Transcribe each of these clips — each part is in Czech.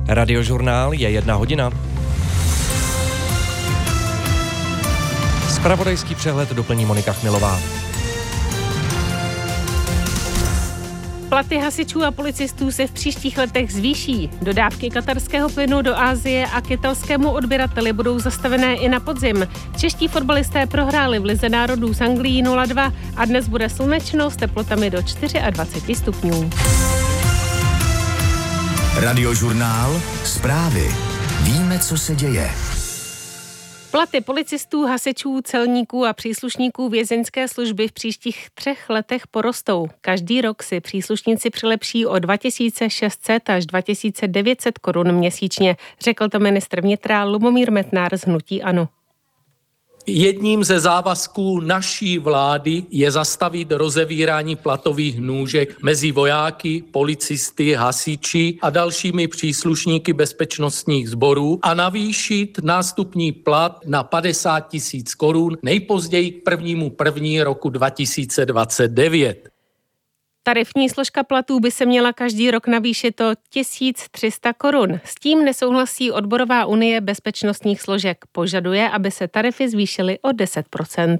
Radiožurnál je 1 hodina. Zpravodajský přehled doplní Monika Chmilová. Platy hasičů a policistů se v příštích letech zvýší. Dodávky katarského plynu do Asie a k italskému odběrateli budou zastavené i na podzim. Čeští fotbalisté prohráli v Lize národů s Anglií 0-2 a dnes bude slunečno s teplotami do 24 stupňů. Radiožurnál, zprávy. Víme, co se děje. Platy policistů, hasičů, celníků a příslušníků vězeňské služby v příštích 3 letech porostou. Každý rok si příslušníci přilepší o 2600 až 2900 korun měsíčně, řekl to ministr vnitra Lubomír Metnar z hnutí ANO. Jedním ze závazků naší vlády je zastavit rozevírání platových nůžek mezi vojáky, policisty, hasiči a dalšími příslušníky bezpečnostních sborů a navýšit nástupní plat na 50 000 korun nejpozději k 1.1. roku 2029. Tarifní složka platů by se měla každý rok navýšit o 1300 korun. S tím nesouhlasí Odborová unie bezpečnostních složek. Požaduje, aby se tarify zvýšily o 10%.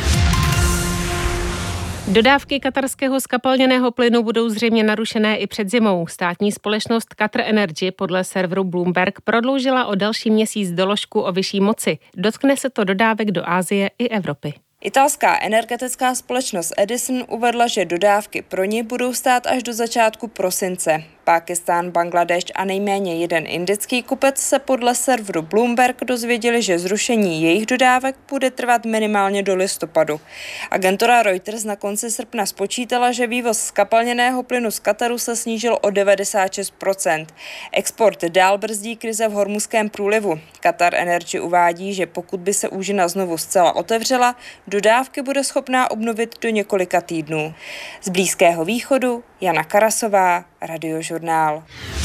Dodávky katarského zkapalněného plynu budou zřejmě narušené i před zimou. Státní společnost Qatar Energy podle serveru Bloomberg prodloužila o další měsíc doložku o vyšší moci. Dotkne se to dodávek do Asie i Evropy. Italská energetická společnost Edison uvedla, že dodávky pro ně budou stát až do začátku prosince. Pákistán, Bangladeš a nejméně jeden indický kupec se podle serveru Bloomberg dozvěděli, že zrušení jejich dodávek bude trvat minimálně do listopadu. Agentura Reuters na konci srpna spočítala, že vývoz zkapalněného plynu z Kataru se snížil o 96%. Export dál brzdí krize v Hormuzském průlivu. Qatar Energy uvádí, že pokud by se úžina znovu zcela otevřela, dodávky bude schopná obnovit do několika týdnů. Z Blízkého východu Jana Karasová, Radiožurnál.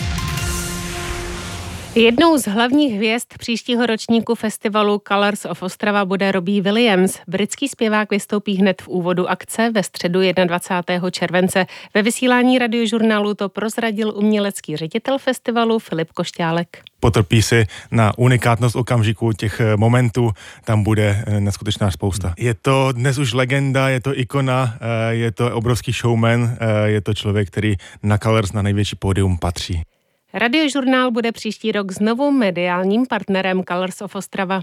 Jednou z hlavních hvězd příštího ročníku festivalu Colors of Ostrava bude Robbie Williams. Britský zpěvák vystoupí hned v úvodu akce ve středu 21. července. Ve vysílání Radiožurnálu to prozradil umělecký ředitel festivalu Filip Košťálek. Potrpí si na unikátnost okamžiku, těch momentů, tam bude neskutečná spousta. Je to dnes už legenda, je to ikona, je to obrovský showman, je to člověk, který na Colors na největší pódium patří. Radiožurnál bude příští rok znovu mediálním partnerem Colors of Ostrava.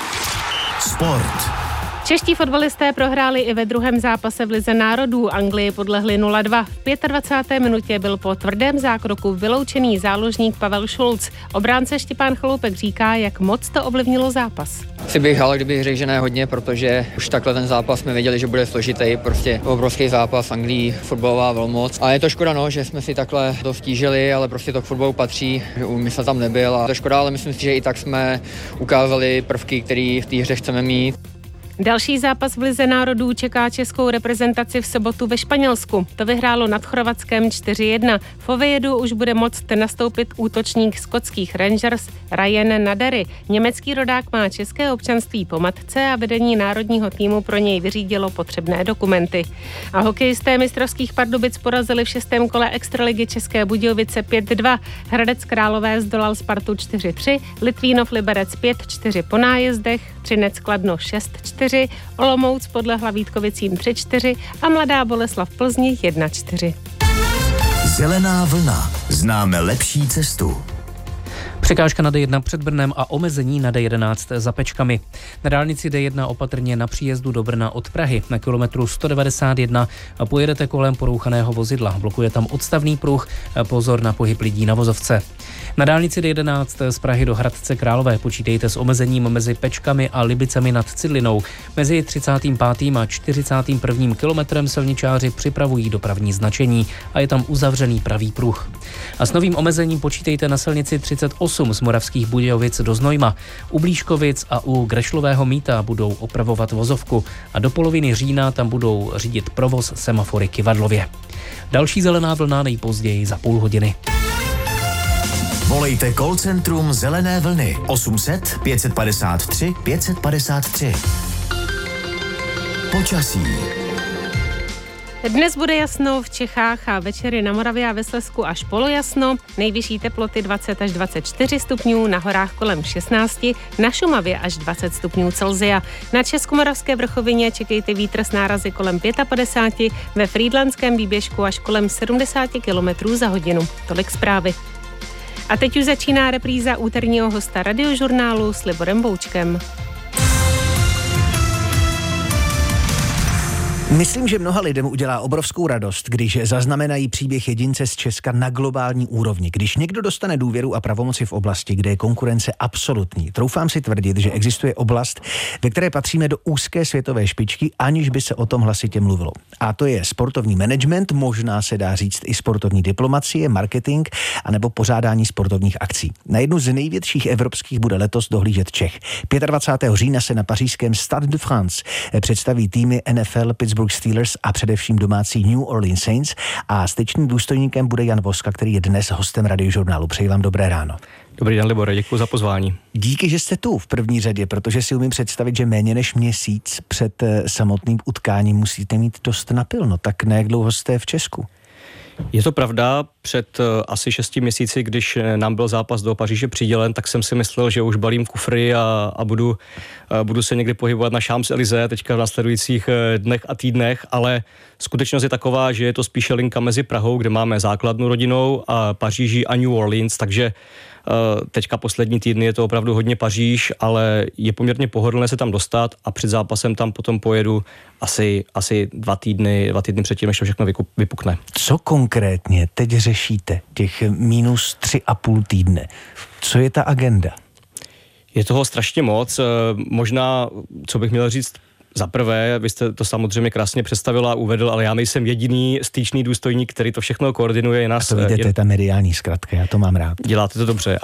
Sport. Čeští fotbalisté prohráli i ve druhém zápase v Lize národů. Anglii podlehli 0-2. V 25. minutě byl po tvrdém zákroku vyloučený záložník Pavel Šulc. Obránce Štěpán Chaloupek říká, jak moc to ovlivnilo zápas. Si bych hrál, kdybych řekl, že ne hodně, protože už takhle ten zápas jsme věděli, že bude složitý, prostě obrovský zápas, Anglii, fotbalová velmoc. A je to škoda, že jsme si takhle to stížili, ale prostě to k fotbalu patří, že úmysl tam nebyl a to škoda, ale myslím si, že i tak jsme ukázali prvky, které v té hře chceme mít. Další zápas v Lize národů čeká českou reprezentaci v sobotu ve Španělsku. To vyhrálo nad Chorvatskem 4-1. V Ovejedu už bude moct nastoupit útočník skotských Rangers Ryan Nadery. Německý rodák má české občanství po matce a vedení národního týmu pro něj vyřídilo potřebné dokumenty. A hokejisté mistrovských Pardubic porazili v 6. kole extraligy České Budějovice 5-2. Hradec Králové zdolal Spartu 4-3, Litvínov Liberec 5-4 po nájezdech, Třinec Kladno 6-4, Olomouc podlehla Vítkovicím 3-4 a Mladá Boleslav Plzni 1-4. Zelená vlna. Známe lepší cestu. Překážka na D1 před Brnem a omezení na D11 za Pečkami. Na dálnici D1 opatrně na příjezdu do Brna od Prahy na kilometru 191 a pojedete kolem porouchaného vozidla. Blokuje tam odstavný pruh, pozor na pohyb lidí na vozovce. Na dálnici D11 z Prahy do Hradce Králové počítejte s omezením mezi Pečkami a Libicemi nad Cidlinou. Mezi 35. a 41. kilometrem silničáři připravují dopravní značení a je tam uzavřený pravý pruh. A s novým omezením počítejte na silnici 38 z Moravských Budějovic do Znojma. U Blížkovic a u Grešlového mýta budou opravovat vozovku a do poloviny října tam budou řídit provoz semafory Kyvadlově. Další zelená vlna nejpozději za půl hodiny. Volejte call centrum Zelené vlny 800 553 553. Počasí. Dnes bude jasno v Čechách a večery na Moravě a ve Slezsku až polojasno. Nejvyšší teploty 20 až 24 stupňů, na horách kolem 16, na Šumavě až 20 stupňů Celsia. Na Českomoravské vrchovině čekejte vítr s nárazy kolem 55, ve Frýdlantském výběžku až kolem 70 km za hodinu. Tolik zprávy. A teď už začíná repríza úterního hosta Radiožurnálu s Liborem Boučkem. Myslím, že mnoha lidem udělá obrovskou radost, když zaznamenají příběh jedince z Česka na globální úrovni. Když někdo dostane důvěru a pravomoci v oblasti, kde je konkurence absolutní. Troufám si tvrdit, že existuje oblast, ve které patříme do úzké světové špičky, aniž by se o tom hlasitě mluvilo. A to je sportovní management, možná se dá říct i sportovní diplomacie, marketing, anebo pořádání sportovních akcí. Na jednu z největších evropských bude letos dohlížet Čech. 25. října se na pařížském Stade de France představí týmy NFL, Pittsburgh Steelers a především domácí New Orleans Saints a styčným důstojníkem bude Jan Voska, který je dnes hostem Radiožurnálu. Přeji vám dobré ráno. Dobrý den, Libore, děkuji za pozvání. Díky, že jste tu v první řadě, protože si umím představit, že méně než měsíc před samotným utkáním musíte mít dost napilno. Tak na jak dlouho jste v Česku? Je to pravda, před asi 6 měsíci, když nám byl zápas do Paříže přidělen, tak jsem si myslel, že už balím kufry a budu se někdy pohybovat na Champs-Élysées teďka v následujících dnech a týdnech, ale skutečnost je taková, že je to spíše linka mezi Prahou, kde máme základnu rodinou, a Paříží a New Orleans, takže teďka poslední týdny je to opravdu hodně Paříž, ale je poměrně pohodlné se tam dostat a před zápasem tam potom pojedu asi 2 týdny předtím, než to všechno vypukne. Co konkrétně teď řešíte těch minus 3,5 týdne? Co je ta agenda? Je toho strašně moc. Možná, co bych měl říct, za prvé, vy jste to samozřejmě krásně představil a uvedl, ale já nejsem jediný styčný důstojník, který to všechno koordinuje. A to vidíte, to je ta mediální zkratka, já to mám rád. Děláte to dobře,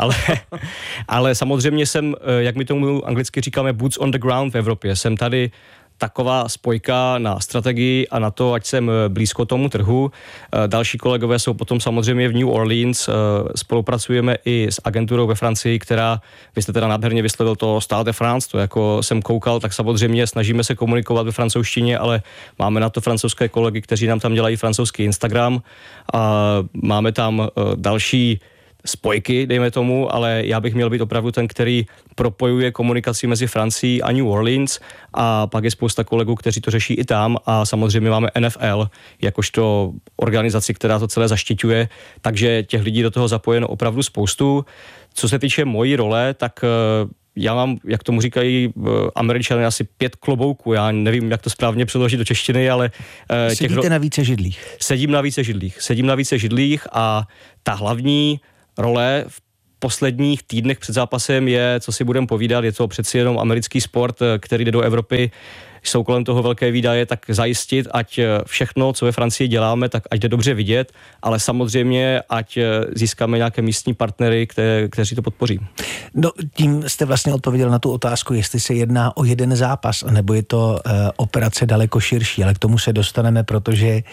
ale samozřejmě jsem, jak my tomu anglicky říkáme, boots on the ground v Evropě. Jsem tady taková spojka na strategii a na to, ať jsem blízko tomu trhu. Další kolegové jsou potom samozřejmě v New Orleans. Spolupracujeme i s agenturou ve Francii, která, vy jste teda nádherně vyslovil to Stade de France, to jako jsem koukal, tak samozřejmě snažíme se komunikovat ve francouzštině, ale máme na to francouzské kolegy, kteří nám tam dělají francouzský Instagram. A máme tam další spojky, dejme tomu, ale já bych měl být opravdu ten, který propojuje komunikaci mezi Francií a New Orleans, a pak je spousta kolegů, kteří to řeší i tam, a samozřejmě máme NFL, jakožto organizaci, která to celé zaštiťuje, takže těch lidí do toho zapojeno opravdu spoustu. Co se týče mojí role, tak já mám, jak tomu říkají Američané, asi 5 klobouků. Já nevím, jak to správně přeložit do češtiny, ale sedíte na více židlích. Sedím na více židlích a ta hlavní role v posledních týdnech před zápasem je, co si budeme povídat, je to přeci jenom americký sport, který jde do Evropy, jsou kolem toho velké výdaje, tak zajistit, ať všechno, co ve Francii děláme, tak ať jde dobře vidět, ale samozřejmě, ať získáme nějaké místní partnery, kteří to podpoří. No, tím jste vlastně odpověděl na tu otázku, jestli se jedná o jeden zápas, nebo je to operace daleko širší, ale k tomu se dostaneme, protože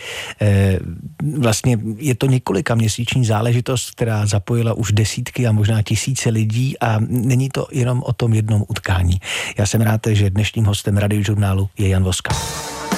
vlastně je to několikaměsíční záležitost, která zapojila už desítky a možná tisíce lidí, a není to jenom o tom jednom utkání. Já jsem rád, že dnešním hostem Radiožurnálu je Jan Voska.